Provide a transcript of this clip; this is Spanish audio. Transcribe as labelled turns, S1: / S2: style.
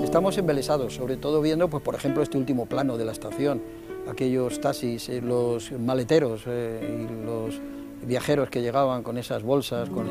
S1: Estamos embelesados, sobre todo viendo, pues, por ejemplo, este último plano de la estación, aquellos taxis, los maleteros y los viajeros que llegaban con esas bolsas, con